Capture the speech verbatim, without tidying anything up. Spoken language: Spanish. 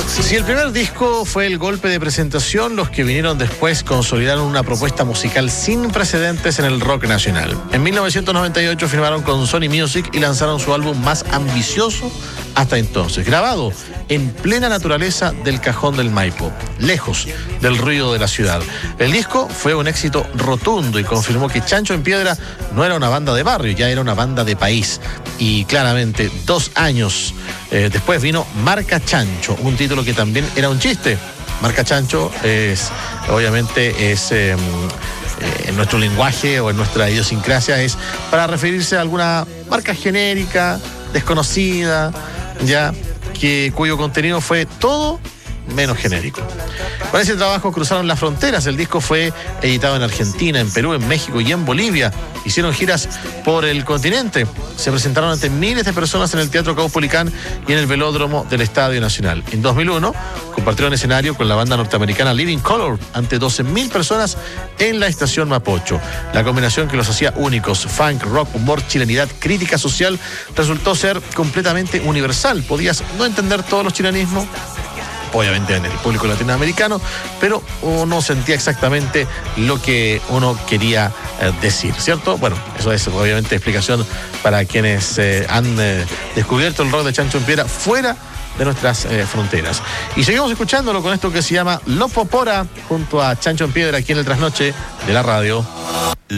Si el primer disco fue el golpe de presentación, los que vinieron después consolidaron una propuesta musical sin precedentes en el rock nacional. En mil novecientos noventa y ocho firmaron con Sony Music y lanzaron su álbum más ambicioso hasta entonces, grabado en plena naturaleza del Cajón del Maipo, lejos del ruido de la ciudad. El disco fue un éxito rotundo y confirmó que Chancho en Piedra no era una banda de barrio, ya era una banda de país. Y claramente, dos años eh, después vino Marca Chancho, un título que también era un chiste. Marca Chancho es, obviamente, es eh, eh, en nuestro lenguaje o en nuestra idiosincrasia, es para referirse a alguna marca genérica, desconocida, ya, que, cuyo contenido fue todo menos genérico. Con ese trabajo cruzaron las fronteras. El disco fue editado en Argentina, en Perú, en México y en Bolivia. Hicieron giras por el continente. Se presentaron ante miles de personas en el Teatro Caupolicán y en el velódromo del Estadio Nacional. En dos mil uno compartieron escenario con la banda norteamericana Living Colour ante doce mil personas en la estación Mapocho. La combinación que los hacía únicos, funk, rock, humor, chilenidad, crítica social, resultó ser completamente universal. Podías no entender todos los chilenismos, obviamente en el público latinoamericano, pero uno sentía exactamente lo que uno quería eh, decir, ¿cierto? Bueno, eso es obviamente explicación para quienes eh, han eh, descubierto el rock de Chancho en Piedra fuera de nuestras eh, fronteras. Y seguimos escuchándolo con esto que se llama Lo Popora, junto a Chancho en Piedra, aquí en el Trasnoche de la radio.